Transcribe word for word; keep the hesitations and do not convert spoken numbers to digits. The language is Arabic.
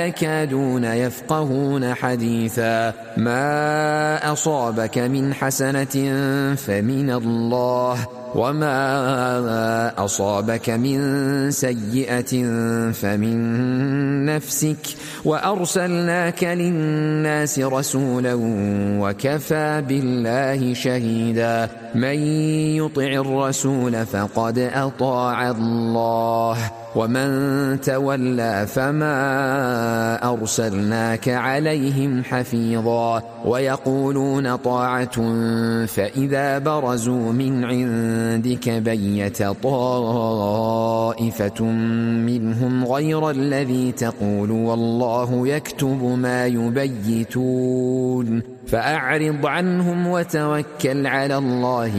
يكادون يفقهون حديثا ما أصابك من حسنة فمن الله وما أصابك من سيئة فمن نفسك وأرسلناك للناس رسولا وكفى بالله شهيدا من يطع الرسول فقد أطاع الله ومن تولى فما أرسلناك عليهم حفيظا ويقولون طاعة فإذا برزوا من عندك بيت طائفة منهم غير الذي تقول والله يكتب ما يبيتون فأعرض عنهم وتوكل على الله